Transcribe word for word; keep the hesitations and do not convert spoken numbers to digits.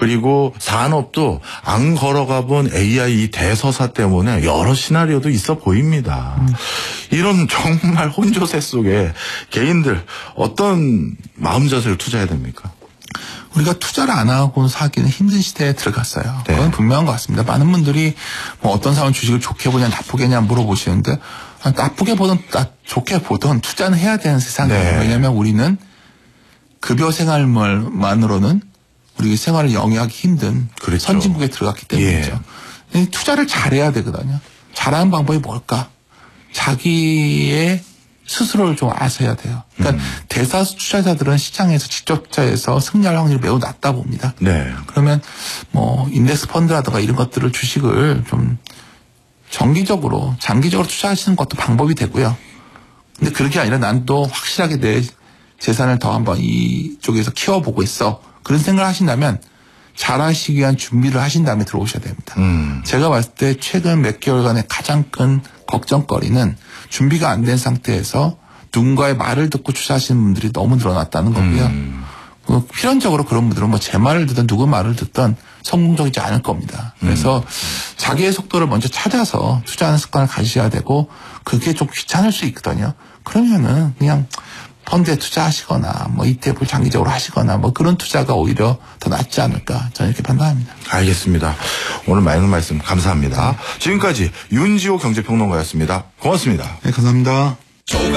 그리고 산업도 안 걸어가 본 에이아이 이 대서사 때문에 여러 시나리오도 있어 보입니다. 음. 이런 정말 혼조세 속에 개인들 어떤 마음 자세를 투자해야 됩니까? 우리가 투자를 안 하고 사기는 힘든 시대에 들어갔어요. 네. 그건 분명한 것 같습니다. 많은 분들이 뭐 어떤 사람은 주식을 좋게 보냐 나쁘게 냐 물어보시는데 나쁘게 보든 좋게 보든 투자는 해야 되는 세상이에요. 네. 왜냐하면 우리는 급여 생활만으로는 우리 생활을 영위하기 힘든 그렇죠. 선진국에 들어갔기 때문이죠. 예. 투자를 잘해야 되거든요. 잘하는 방법이 뭘까? 자기의 스스로를 좀 아셔야 돼요. 그러니까 음. 대다수 투자자들은 시장에서 직접 투자해서 승리할 확률이 매우 낮다 봅니다. 네. 그러면 뭐 인덱스 펀드라든가 이런 것들을 주식을 좀 정기적으로 장기적으로 투자하시는 것도 방법이 되고요. 근데 그렇게 아니라 난 또 확실하게 내 재산을 더 한번 이쪽에서 키워보고 있어. 그런 생각을 하신다면 잘하시기 위한 준비를 하신 다음에 들어오셔야 됩니다. 음. 제가 봤을 때 최근 몇 개월간의 가장 큰 걱정거리는 준비가 안 된 상태에서 누군가의 말을 듣고 투자하시는 분들이 너무 늘어났다는 거고요. 음. 뭐 필연적으로 그런 분들은 뭐 제 말을 듣든 누구 말을 듣든 성공적이지 않을 겁니다. 그래서 음. 자기의 속도를 먼저 찾아서 투자하는 습관을 가지셔야 되고 그게 좀 귀찮을 수 있거든요. 그러면은 그냥 펀드에 투자하시거나 뭐 이티에프를 장기적으로 하시거나 뭐 그런 투자가 오히려 더 낫지 않을까 저는 이렇게 판단합니다. 알겠습니다. 오늘 많은 말씀 감사합니다. 네. 지금까지 윤지호 경제평론가였습니다. 고맙습니다. 네, 감사합니다.